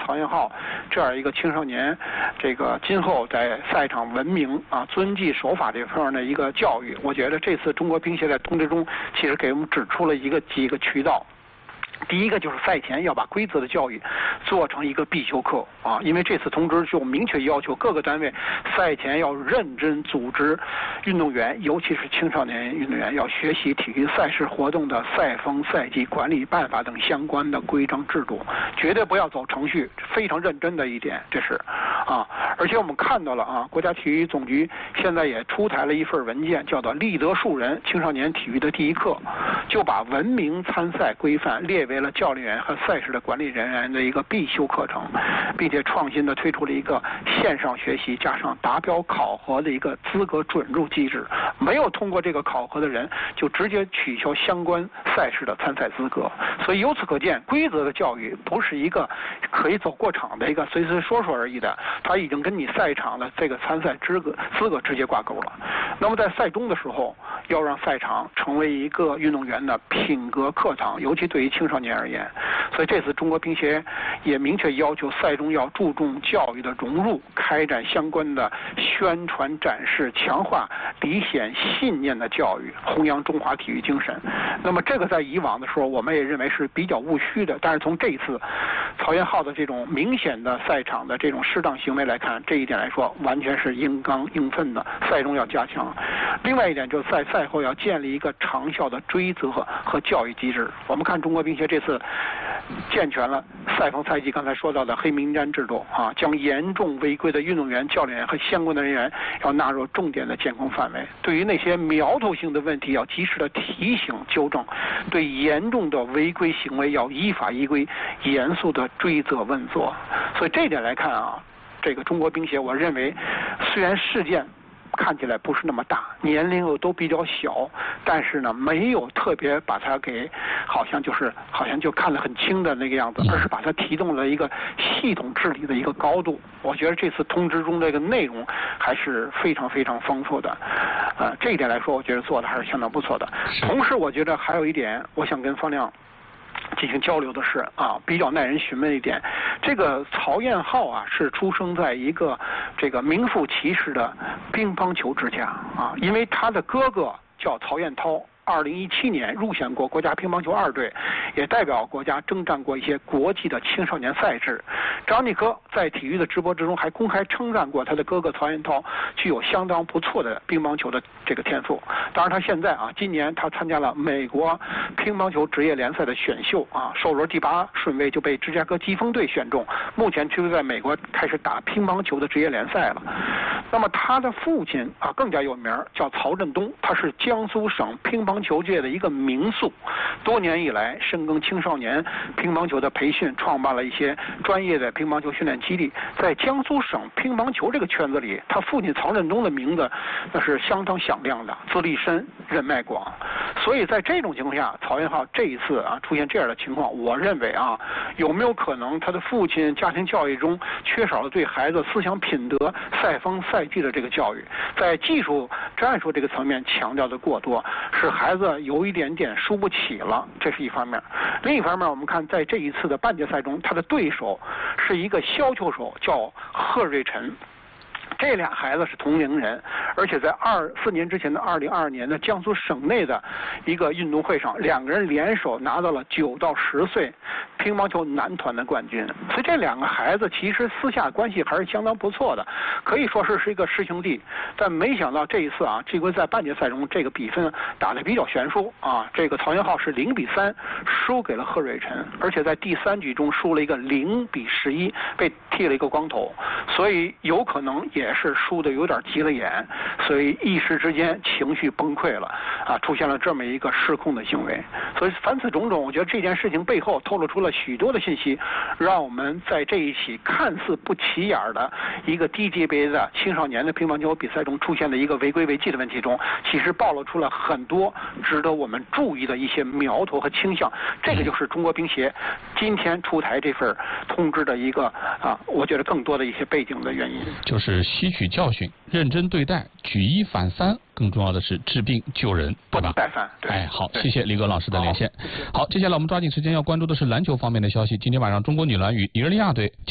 曹彦浩这样一个青少年，这个今后在赛场文明啊、遵纪守法这方面的一个教育。我觉得这次中国冰协在通知中，其实给我们指出了几个渠道。第一个就是赛前要把规则的教育做成一个必修课啊，因为这次通知就明确要求各个单位赛前要认真组织运动员，尤其是青少年运动员要学习体育赛事活动的赛风、赛季管理办法等相关的规章制度，绝对不要走程序，非常认真的一点，这是啊。而且我们看到了啊，国家体育总局现在也出台了一份文件，叫做《立德树人青少年体育的第一课》，就把文明参赛规范列为了教练员和赛事的管理人员的一个必修课程，并且创新的推出了一个线上学习加上达标考核的一个资格准入机制，没有通过这个考核的人就直接取消相关赛事的参赛资格。所以由此可见，规则的教育不是一个可以走过场的一个随说而已的，它已经跟你赛场的这个参赛资格直接挂钩了。那么在赛中的时候，要让赛场成为一个运动员的品格课堂，尤其对于青少年而言。所以这次中国冰协也明确要求赛中要注重教育的融入，开展相关的宣传展示，强化理想信念的教育，弘扬中华体育精神。那么这个在以往的时候我们也认为是比较务虚的，但是从这一次曹彦浩的这种明显的赛场的这种适当行为来看，这一点来说完全是应当应分的，赛中要加强。另外一点就是在赛后要建立一个长效的追责和教育机制。我们看中国冰协这次健全了赛风赛季刚才说到的黑名单制度啊，将严重违规的运动员、教练员和相关的人员要纳入重点的监控范围。对于那些苗头性的问题，要及时的提醒纠正；对严重的违规行为，要依法依规严肃的追责问责。所以这一点来看啊，这个中国冰协，我认为虽然事件看起来不是那么大，年龄又都比较小，但是呢，没有特别把它给好像就看得很轻的那个样子，而是把它提动了一个系统治理的一个高度。我觉得这次通知中这个内容还是非常非常丰富的，这一点来说，我觉得做的还是相当不错的。同时，我觉得还有一点，我想跟方亮进行交流的是啊，比较耐人寻味一点，这个曹彦浩啊是出生在一个这个名副其实的乒乓球之家啊，因为他的哥哥叫曹彦涛，2017年入选过国家乒乓球2队，也代表国家征战过一些国际的青少年赛事。张继科在体育的直播之中还公开称赞过他的哥哥曹彦涛具有相当不错的乒乓球的这个天赋。当然他现在啊，今年他参加了美国乒乓球职业联赛的选秀啊，首轮第8顺位就被芝加哥疾风队选中，目前就在美国开始打乒乓球的职业联赛了。那么他的父亲啊更加有名，叫曹振东，他是江苏省乒乓球界的一个名宿，多年以来深耕青少年乒乓球的培训，创办了一些专业的乒乓球训练基地。在江苏省乒乓球这个圈子里，他父亲曹振东的名字那是相当响亮的，资历深，人脉广。所以在这种情况下，曹彦浩这一次啊出现这样的情况，我认为啊，有没有可能他的父亲家庭教育中缺少了对孩子思想品德、赛风赛季的这个教育，在技术战术这个层面强调的过多，使孩子有一点点输不起了，这是一方面。另一方面，我们看在这一次的半决赛中，他的对手是一个削球手，叫贺瑞辰。这俩孩子是同龄人，而且在4年之前的2022年的江苏省内的一个运动会上，两个人联手拿到了9到10岁乒乓球男团的冠军。所以这两个孩子其实私下关系还是相当不错的，可以说是一个师兄弟。但没想到这一次啊，这回在半决赛中这个比分打得比较悬殊啊，这个曹彦浩是0比3输给了贺瑞辰，而且在第3局中输了一个0比11，被剃了一个光头，所以有可能也是输的有点急了眼，所以一时之间情绪崩溃了啊，出现了这么一个失控的行为。所以凡此种种，我觉得这件事情背后透露出了许多的信息，让我们在这一起看似不起眼的一个低级别的青少年的乒乓球比赛中出现的一个违规违纪的问题中，其实暴露出了很多值得我们注意的一些苗头和倾向。这个就是中国冰协今天出台这份通知的一个我觉得更多的一些背景的原因， 就是吸取教训，认真对待，举一反三，更重要的是治病救人， 不能带饭。 哎，好，谢谢李戈老师的连线。好，接下来我们抓紧时间要关注的是篮球方面的消息。今天晚上中国女篮与尼日利亚队进